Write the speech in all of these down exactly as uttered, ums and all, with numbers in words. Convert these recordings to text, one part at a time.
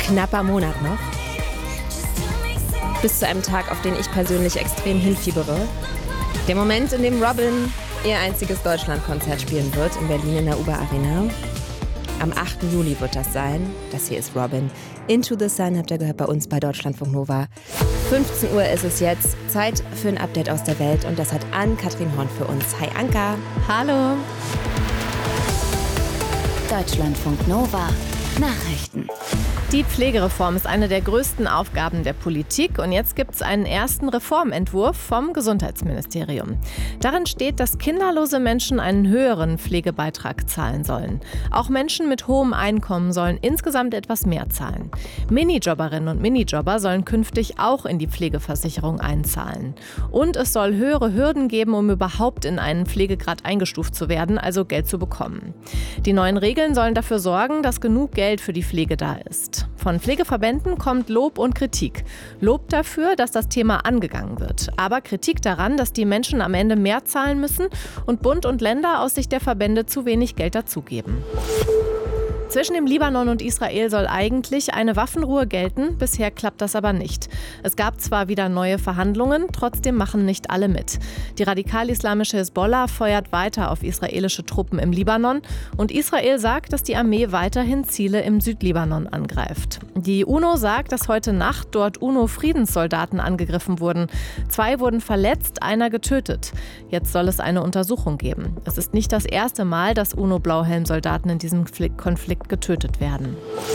knapper Monat noch. Bis zu einem Tag, auf den ich persönlich extrem hinfiebere. Der Moment, in dem Robin ihr einziges Deutschlandkonzert spielen wird in Berlin in der U B A Arena. Am achten Juli wird das sein. Das hier ist Robin. Into the Sun habt ihr gehört bei uns bei Deutschlandfunk Nova. fünfzehn Uhr ist es jetzt. Zeit für ein Update aus der Welt. Und das hat Ann-Kathrin Horn für uns. Hi Anka. Hallo. Deutschlandfunk Nova. Nachrichten. Die Pflegereform ist eine der größten Aufgaben der Politik und jetzt gibt es einen ersten Reformentwurf vom Gesundheitsministerium. Darin steht, dass kinderlose Menschen einen höheren Pflegebeitrag zahlen sollen. Auch Menschen mit hohem Einkommen sollen insgesamt etwas mehr zahlen. Minijobberinnen und Minijobber sollen künftig auch in die Pflegeversicherung einzahlen. Und es soll höhere Hürden geben, um überhaupt in einen Pflegegrad eingestuft zu werden, also Geld zu bekommen. Die neuen Regeln sollen dafür sorgen, dass genug Geld für die Pflege da ist. Von Pflegeverbänden kommt Lob und Kritik. Lob dafür, dass das Thema angegangen wird. Aber Kritik daran, dass die Menschen am Ende mehr zahlen müssen und Bund und Länder aus Sicht der Verbände zu wenig Geld dazugeben. Zwischen dem Libanon und Israel soll eigentlich eine Waffenruhe gelten, bisher klappt das aber nicht. Es gab zwar wieder neue Verhandlungen, trotzdem machen nicht alle mit. Die radikal-islamische Hisbollah feuert weiter auf israelische Truppen im Libanon und Israel sagt, dass die Armee weiterhin Ziele im Südlibanon angreift. Die UNO sagt, dass heute Nacht dort UNO-Friedenssoldaten angegriffen wurden. Zwei wurden verletzt, einer getötet. Jetzt soll es eine Untersuchung geben. Es ist nicht das erste Mal, dass UNO-Blauhelm-Soldaten in diesem Konflikt getötet werden.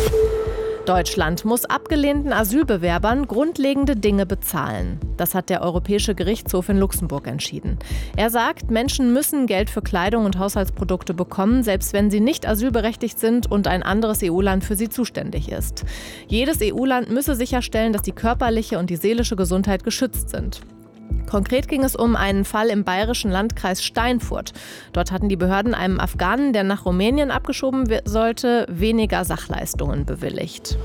Deutschland muss abgelehnten Asylbewerbern grundlegende Dinge bezahlen. Das hat der Europäische Gerichtshof in Luxemburg entschieden. Er sagt, Menschen müssen Geld für Kleidung und Haushaltsprodukte bekommen, selbst wenn sie nicht asylberechtigt sind und ein anderes E U-Land für sie zuständig ist. Jedes E U-Land müsse sicherstellen, dass die körperliche und die seelische Gesundheit geschützt sind. Konkret ging es um einen Fall im bayerischen Landkreis Steinfurt. Dort hatten die Behörden einem Afghanen, der nach Rumänien abgeschoben sollte, weniger Sachleistungen bewilligt.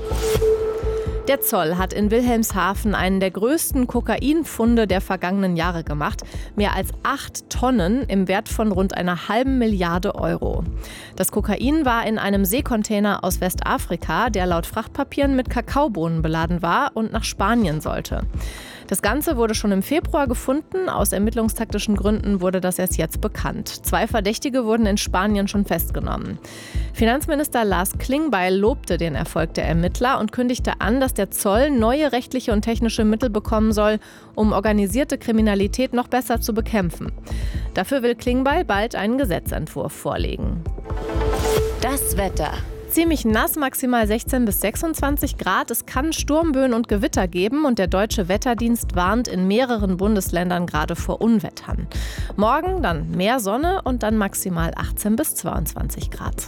Der Zoll hat in Wilhelmshaven einen der größten Kokainfunde der vergangenen Jahre gemacht. Mehr als acht Tonnen im Wert von rund einer halben Milliarde Euro. Das Kokain war in einem Seekontainer aus Westafrika, der laut Frachtpapieren mit Kakaobohnen beladen war und nach Spanien sollte. Das Ganze wurde schon im Februar gefunden. Aus ermittlungstaktischen Gründen wurde das erst jetzt bekannt. Zwei Verdächtige wurden in Spanien schon festgenommen. Finanzminister Lars Klingbeil lobte den Erfolg der Ermittler und kündigte an, dass der Zoll neue rechtliche und technische Mittel bekommen soll, um organisierte Kriminalität noch besser zu bekämpfen. Dafür will Klingbeil bald einen Gesetzentwurf vorlegen. Das Wetter. Ziemlich nass, maximal sechzehn bis sechsundzwanzig Grad. Es kann Sturmböen und Gewitter geben und der Deutsche Wetterdienst warnt in mehreren Bundesländern gerade vor Unwettern. Morgen dann mehr Sonne und dann maximal achtzehn bis zweiundzwanzig Grad.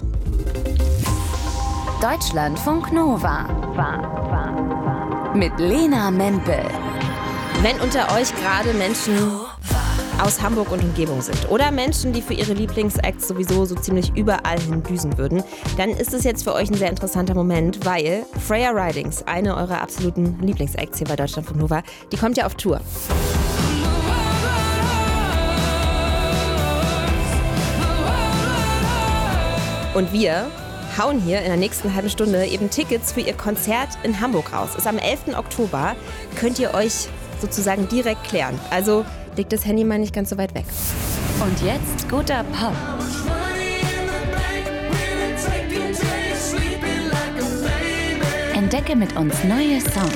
Deutschlandfunk Nova. Mit Lena Mempel. Wenn unter euch gerade Menschen aus Hamburg und Umgebung sind oder Menschen, die für ihre Lieblingsacts sowieso so ziemlich überall hin düsen würden, dann ist es jetzt für euch ein sehr interessanter Moment, weil Freya Ridings, eine eurer absoluten Lieblingsacts hier bei Deutschlandfunk Nova, die kommt ja auf Tour. Und wir hauen hier in der nächsten halben Stunde eben Tickets für ihr Konzert in Hamburg raus. Ist am elften Oktober, könnt ihr euch sozusagen direkt klären. Also legt das Handy mal nicht ganz so weit weg. Und jetzt guter Pop. Entdecke mit uns neue Songs.